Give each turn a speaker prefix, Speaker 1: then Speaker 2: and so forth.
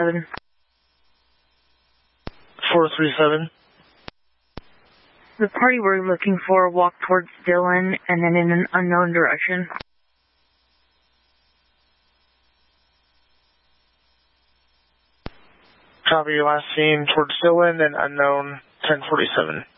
Speaker 1: 437.
Speaker 2: The party we're looking for walked towards Dillon and then in an unknown direction.
Speaker 1: Copy, last seen towards Dillon and unknown 1047.